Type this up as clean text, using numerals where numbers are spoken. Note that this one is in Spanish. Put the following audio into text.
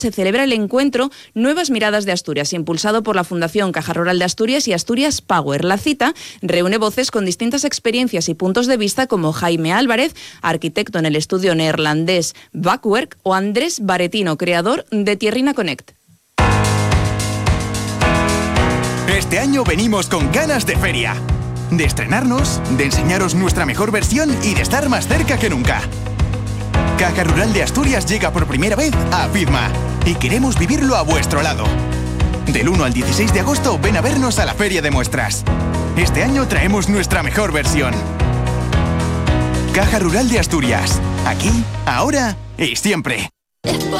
se celebra el encuentro Nuevas Miradas de Asturias, impulsado por la Fundación Caja Rural de Asturias y Asturias Power. La cita reúne voces con distintas experiencias y puntos de vista como Jaime Álvarez, arquitecto en el estudio neerlandés Bakwerk, o Andrés Baretino, creador de Tierrina Connect. Este año venimos con ganas de feria, de estrenarnos, de enseñaros nuestra mejor versión y de estar más cerca que nunca. Caja Rural de Asturias llega por primera vez a FIDMA y queremos vivirlo a vuestro lado. Del 1 al 16 de agosto ven a vernos a la Feria de Muestras. Este año traemos nuestra mejor versión. Caja Rural de Asturias. Aquí, ahora y siempre.